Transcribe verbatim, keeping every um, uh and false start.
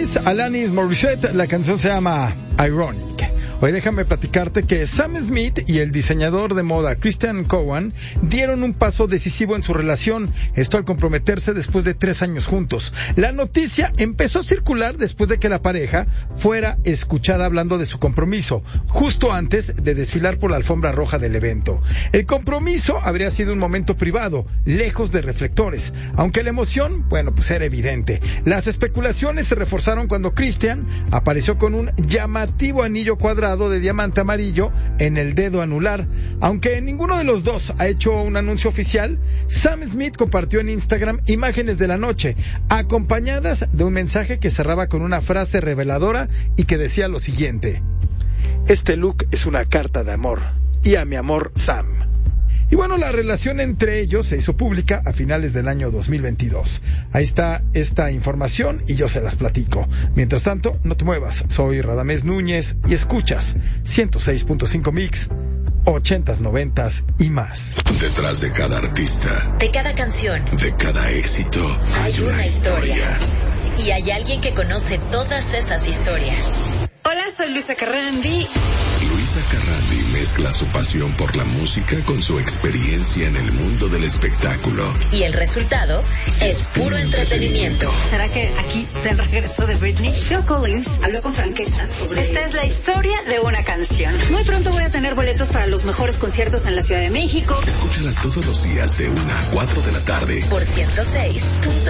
es Alanis Morissette, la canción se llama Ironic. Hoy déjame platicarte que Sam Smith y el diseñador de moda Christian Cowan dieron un paso decisivo en su relación, esto al comprometerse después de tres años juntos. La noticia empezó a circular después de que la pareja fuera escuchada hablando de su compromiso, justo antes de desfilar por la alfombra roja del evento. El compromiso habría sido un momento privado, lejos de reflectores, aunque la emoción, bueno, pues era evidente. Las especulaciones se reforzaron cuando Christian apareció con un llamativo anillo cuadrado de diamante amarillo en el dedo anular. Aunque ninguno de los dos ha hecho un anuncio oficial, Sam Smith compartió en Instagram imágenes de la noche, acompañadas de un mensaje que cerraba con una frase reveladora y que decía lo siguiente: este look es una carta de amor, y a mi amor Sam. Y bueno, la relación entre ellos se hizo pública a finales del año dos mil veintidós. Ahí está esta información y yo se las platico. Mientras tanto, no te muevas. Soy Radamés Núñez y escuchas ciento seis punto cinco Mix, ochentas, noventas y más. Detrás de cada artista, de cada canción, de cada éxito, hay, hay una, una historia. historia. Y hay alguien que conoce todas esas historias. Hola, soy Luisa Carrandi. Luisa Carrandi mezcla su pasión por la música con su experiencia en el mundo del espectáculo. Y el resultado es, es puro entretenimiento. entretenimiento. ¿Será que aquí se regresó de Britney? Phil Collins habló con franqueza sobre... Esta es la historia de una canción. Muy pronto voy a tener boletos para los mejores conciertos en la Ciudad de México. Escúchala todos los días de una a cuatro de la tarde. Por ciento seis punto